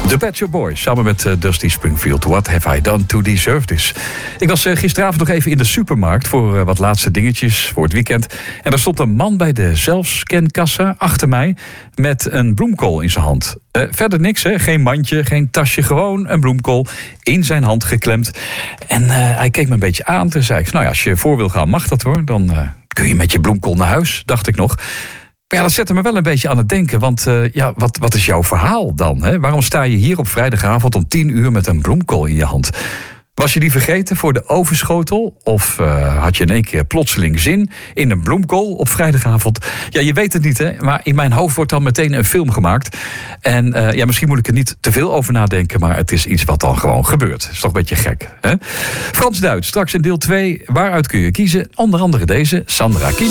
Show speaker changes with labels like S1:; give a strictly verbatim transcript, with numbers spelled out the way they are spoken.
S1: The Pet Shop Boys, samen met uh, Dusty Springfield. What have I done to deserve this? Ik was uh, gisteravond nog even in de supermarkt voor uh, wat laatste dingetjes voor het weekend. En er stond een man bij de zelfscankassa achter mij met een bloemkool in zijn hand. Uh, verder niks, hè? Geen mandje, geen tasje, gewoon een bloemkool in zijn hand geklemd. En uh, hij keek me een beetje aan. Toen zei ik, nou ja, als je voor wil gaan mag dat hoor. Dan uh, kun je met je bloemkool naar huis, dacht ik nog. Maar ja, dat zette me wel een beetje aan het denken. Want uh, ja, wat, wat is jouw verhaal dan? Hè? Waarom sta je hier op vrijdagavond om tien uur met een bloemkool in je hand? Was je die vergeten voor de overschotel? Of uh, had je in één keer plotseling zin in een bloemkool op vrijdagavond? Ja, je weet het niet, hè? Maar in mijn hoofd wordt dan meteen een film gemaakt. En uh, ja, misschien moet ik er niet te veel over nadenken, maar het is iets wat dan gewoon gebeurt. Is toch een beetje gek, hè? Frans-Duits, straks in deel twee. Waaruit kun je kiezen? Onder andere deze, Sandra Kiem.